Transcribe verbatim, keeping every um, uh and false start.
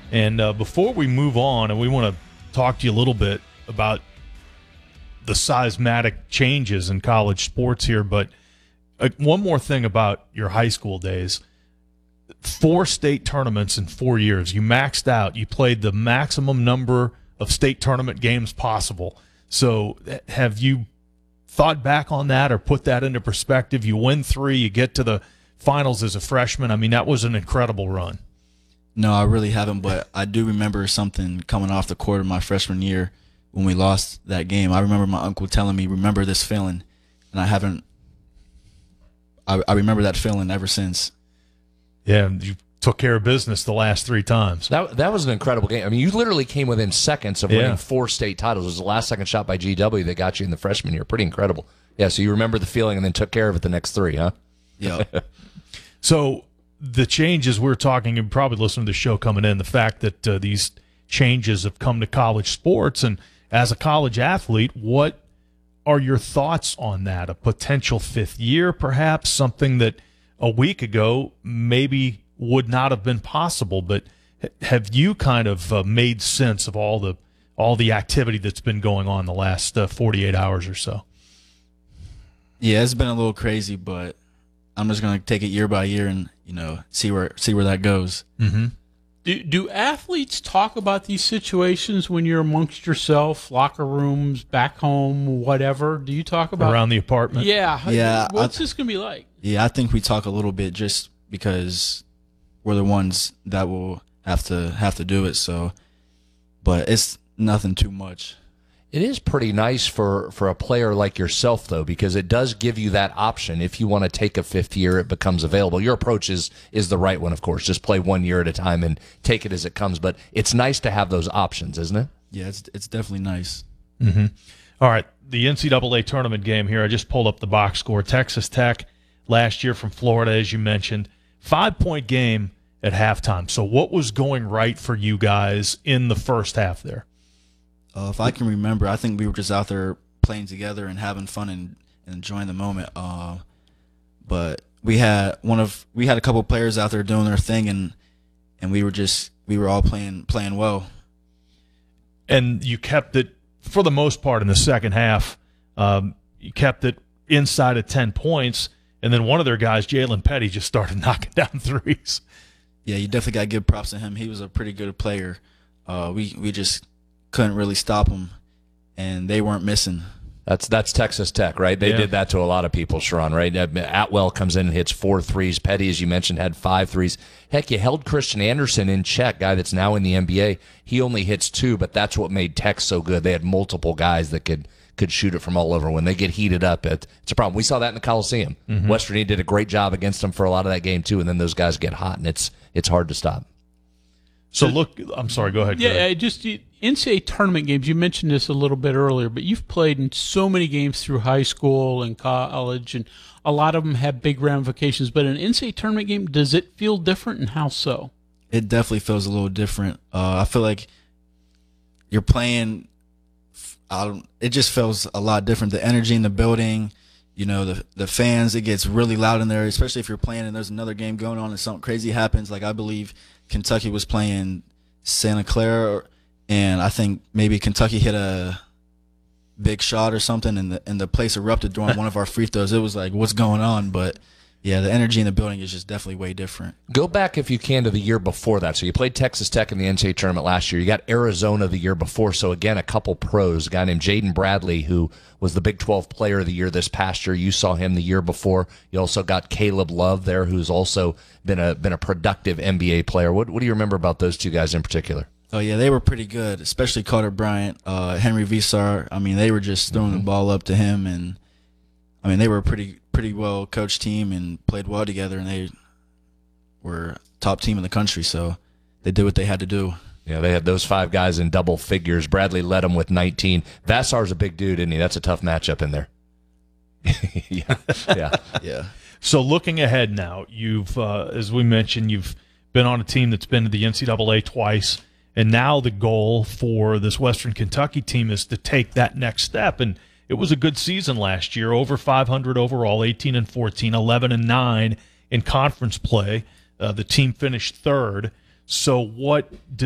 And uh, before we move on, and we want to talk to you a little bit about the seismic changes in college sports here, but uh, one more thing about your high school days. Four state tournaments in four years. You maxed out. You played the maximum number of state tournament games possible. So have you thought back on that or put that into perspective? You win three, you get to the finals as a freshman. I mean, that was an incredible run. No, I really haven't, but I do remember something coming off the court of my freshman year when we lost that game. I remember my uncle telling me, remember this feeling, and I haven't I, I remember that feeling ever since. Yeah, you took care of business the last three times. That that was an incredible game. I mean, you literally came within seconds of Yeah. winning four state titles. It was the last second shot by G W that got you in the freshman year. Pretty incredible. Yeah, so you remember the feeling and then took care of it the next three, huh? Yeah. So the changes we're talking, you probably listened to the show coming in, the fact that uh, these changes have come to college sports. And as a college athlete, what are your thoughts on that? A potential fifth year, perhaps, something that a week ago maybe would not have been possible. But have you kind of uh, made sense of all the all the activity that's been going on the last uh, forty-eight hours or so? Yeah, it's been a little crazy, but I'm just gonna take it year by year and, you know, see where see where that goes. Mm-hmm. Do, do athletes talk about these situations when you're amongst yourself, locker rooms, back home, whatever? Do you talk about Around the apartment? Yeah. Yeah, What's I- this gonna be like? Yeah, I think we talk a little bit just because we're the ones that will have to have to do it. So, but it's nothing too much. It is pretty nice for, for a player like yourself, though, because it does give you that option. If you want to take a fifth year, it becomes available. Your approach is, is the right one, of course. Just play one year at a time and take it as it comes. But it's nice to have those options, isn't it? Yeah, it's it's definitely nice. Mm-hmm. All right, the N C double A tournament game here. I just pulled up the box score. Texas Tech last year from Florida, as you mentioned, five-point game at halftime. So what was going right for you guys in the first half there? Uh, if I can remember, I think we were just out there playing together and having fun and, and enjoying the moment. Uh, but we had one of we had a couple players out there doing their thing, and and we were just we were all playing playing well. And you kept it, for the most part, in the second half. Um, you kept it inside of ten points, and then one of their guys, Jalen Petty, just started knocking down threes. Yeah, you definitely got to give props to him. He was a pretty good player. Uh, we we just couldn't really stop him, and they weren't missing. That's that's Texas Tech, right? They Yeah. did that to a lot of people, Sharon, right? Atwell comes in and hits four threes. Petty, as you mentioned, had five threes. Heck, you held Christian Anderson in check, guy that's now in the N B A. He only hits two, but that's what made Tech so good. They had multiple guys that could could shoot it from all over. When they get heated up, it, it's a problem. We saw that in the Coliseum. Mm-hmm. West Virginia did a great job against them for a lot of that game, too, and then those guys get hot, and it's it's hard to stop. So look, I'm sorry, go ahead. Yeah, Greg. I just you- N C double A tournament games. You mentioned this a little bit earlier, but you've played in so many games through high school and college, and a lot of them have big ramifications. But an N C double A tournament game, does it feel different, and how so? It definitely feels a little different. Uh, I feel like you're playing. I don't, it just feels a lot different. The energy in the building, you know, the the fans. It gets really loud in there, especially if you're playing and there's another game going on and something crazy happens. Like I believe Kentucky was playing Santa Clara, and I think maybe Kentucky hit a big shot or something, and the and the place erupted during one of our free throws. It was like, what's going on? But yeah, the energy in the building is just definitely way different. Go back, if you can, to the year before that. So you played Texas Tech in the N C double A tournament last year. You got Arizona the year before. So, again, a couple pros. A guy named Jaden Bradley, who was the Big twelve Player of the Year this past year. You saw him the year before. You also got Caleb Love there, who's also been a been a productive N B A player. What, what do you remember about those two guys in particular? Oh, yeah, they were pretty good, especially Carter Bryant, uh, Henry Visar. I mean, they were just throwing Mm-hmm. the ball up to him, and, I mean, they were a pretty pretty well coached team and played well together, and they were top team in the country, so they did what they had to do. Yeah, they had those five guys in double figures. Bradley led them with nineteen. Vassar's a big dude, isn't he? That's a tough matchup in there. yeah, yeah. Yeah. So looking ahead now, you've, uh, as we mentioned, you've been on a team that's been to the N C double A twice, and now the goal for this Western Kentucky team is to take that next step. And it was a good season last year, over five hundred overall, eighteen and fourteen, eleven and nine in conference play. Uh, the team finished third. So what